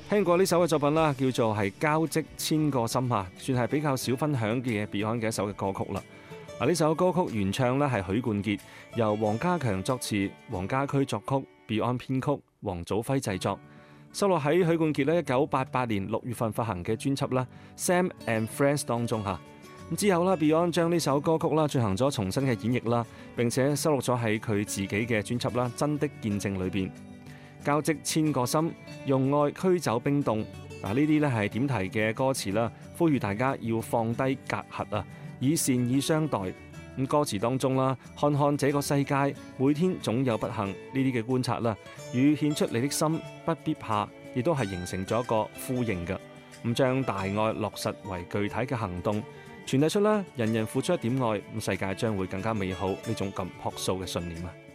聽過呢首嘅作品啦，叫做係交織千個心啊，算係比較少分享嘅 Beyond 嘅一首嘅歌曲啦。嗱，呢首歌曲原唱咧係許冠傑，由黃家強作詞，黃家駒作曲，Beyond 編曲，黃祖輝製作，收錄喺許冠傑咧1988年6月份發行嘅專輯啦《Sam and Friends》當中嚇。咁之後啦 ，Beyond 將呢首歌曲啦進行咗重新嘅演繹啦，並且收錄咗喺佢自己嘅專輯啦《真的見證》裏邊。交織千個心，用愛驅走冰凍。嗱，呢啲咧係點題嘅歌詞啦，呼籲大家要放低隔閡啊，以善意相待。咁歌詞當中啦，看看這個世界，每天總有不幸呢啲嘅觀察啦，與獻出你的心不必怕，亦都係形成咗一個呼應嘅。咁將大愛落實為具體嘅行動，傳遞出啦，人人付出一點愛，咁世界將會更加美好呢種咁樸素嘅信念啊！